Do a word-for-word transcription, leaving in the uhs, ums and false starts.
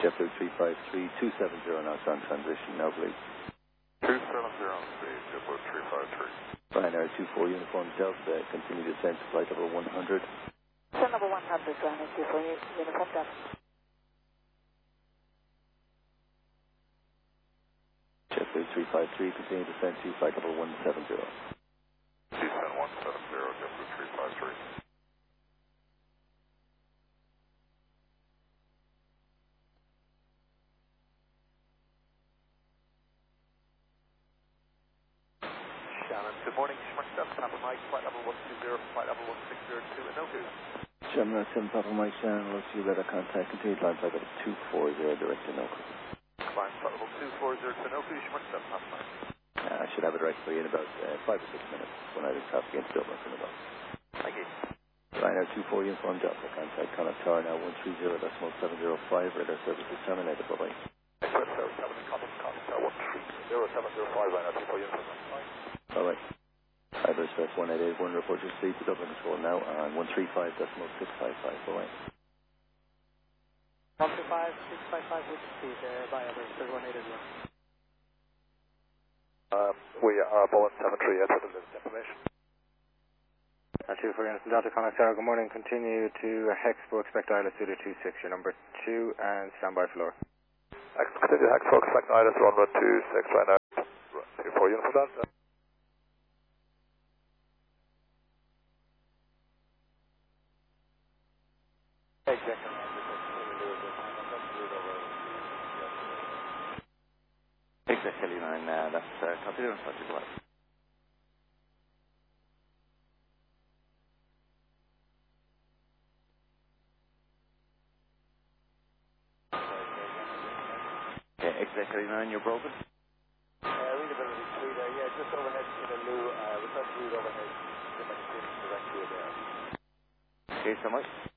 JetBlue three five three two seven zero now, on transition now, please. two seven zero on speed, JetBlue three five three. Ryanair two four Uniform Delta, continue descent to flight level one hundred. Flight level one hundred, Ryanair two four Uniform Delta. JetBlue three five three, continue descent to flight level one seven zero. Descent one seven zero, JetBlue three five three. Shannon, good morning. Schmuck seven, Papa Mike, flight level one two zero, flight level one six zero two, Inoku. Gemini seven Papa Mike, Shannon, low to radar contact, continued line flight level two four zero, direct to Inoku. Climb flight level two four zero to Inoku, Schmuck seven, Papa Mike. Uh, I should have it right for you in about uh, five or six minutes when I traffic into Dublin from about. Thank you. Ryanair two four Uniform Delta, contact Connacht Tower now one three zero decimal seven zero five, radar services terminated, bye-bye. Express seven seven, Connacht Tower one three zero seven zero five, Ryanair two four Uniform Delta. Bye-bye. Cyber Express one eight eight one, report your speed to Dublin Control now on one three five decimal six five five, bye-bye. one three five six five five with speed, uh, by Cyber Express one eight eight one. Um, we are Boeing seven three eight for the latest information. two four Uniform Delta, Connacht Tower, good morning. Continue to Hexpo, expect Isla Suda two six, your number two, and stand by floor. Continue Hexpo, expect Isla runway two six, Ryanair two four Uniform Delta. Exactly nine, uh, that's uh, copy doing such as well. Okay, exactly nine, you're broken? Uh, readability three there, yeah, just overhead in a loo, uh, request read overhead, directly there. Okay, so much.